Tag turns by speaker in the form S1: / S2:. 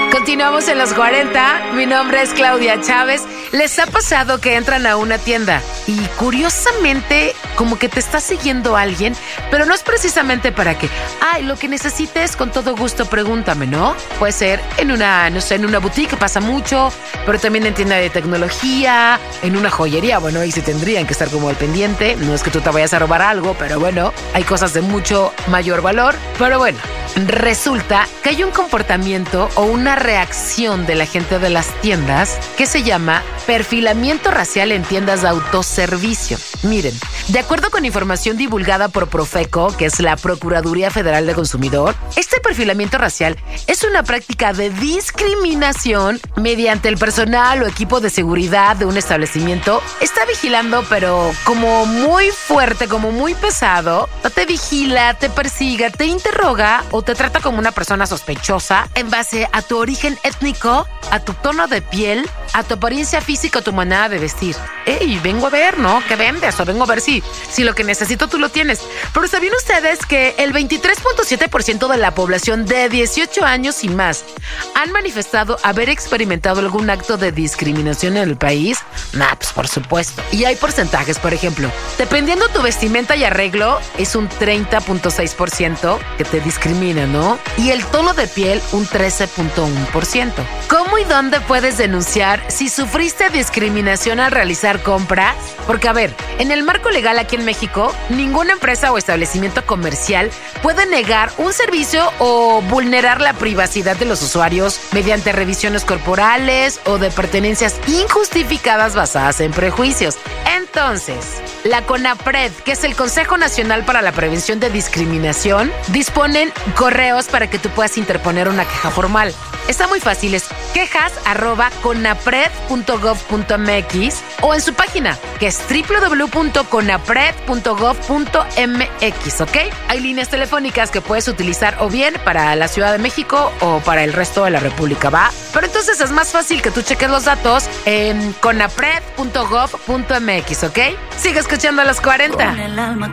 S1: Continuamos en los 40. Mi nombre es Claudia Chávez. ¿Les ha pasado que entran a una tienda y curiosamente como que te está siguiendo alguien, pero no es precisamente para que, lo que necesites con todo gusto pregúntame, ¿no? Puede ser en una, no sé, en una boutique, pasa mucho, pero también en tienda de tecnología, en una joyería, bueno, ahí sí tendrían que estar como al pendiente. No es que tú te vayas a robar algo, pero bueno, hay cosas de mucho mayor valor. Pero bueno, resulta que hay un comportamiento o una reacción de la gente de las tiendas que se llama perfilamiento racial en tiendas de autoservicio. Miren, de acuerdo con información divulgada por Profeco, que es la Procuraduría Federal de Consumidor, este perfilamiento racial es una práctica de discriminación mediante el personal o equipo de seguridad de un establecimiento. Está vigilando, pero como muy fuerte, como muy pesado. Te vigila, te persigue, te interroga o te trata como una persona sospechosa en base a tu origen étnico, a tu tono de piel, a tu apariencia física o tu manera de vestir. Vengo a ver, ¿no? ¿Qué vendes? O vengo a ver si lo que necesito tú lo tienes. Pero ¿sabían ustedes que el 23.7% de la población de 18 años y más han manifestado haber experimentado algún acto de discriminación en el país? Pues por supuesto. Y hay porcentajes, por ejemplo, dependiendo tu vestimenta y arreglo, es un 30.6% que te discrimina, ¿no? Y el tono de piel, un 13.1%. ¿Cómo y dónde puedes denunciar si sufriste discriminación al realizar compras? Porque, a ver, en el marco legal aquí en México, ninguna empresa o establecimiento comercial puede negar un servicio o vulnerar la privacidad de los usuarios mediante revisiones corporales o de pertenencias injustificadas basadas en prejuicios. Entonces, la CONAPRED, que es el Consejo Nacional para la Prevención de Discriminación, disponen correos para que tú puedas interponer una queja formal. Está muy fácil, es quejas@conapred.gov.mx o en su página, que es www.conapred.gov.mx, ¿ok? Hay líneas telefónicas que puedes utilizar o bien para la Ciudad de México o para el resto de la República, ¿va? Pero entonces es más fácil que tú cheques los datos en conapred.gov.mx, ¿ok? Sigue escuchando a los 40.
S2: Con el alma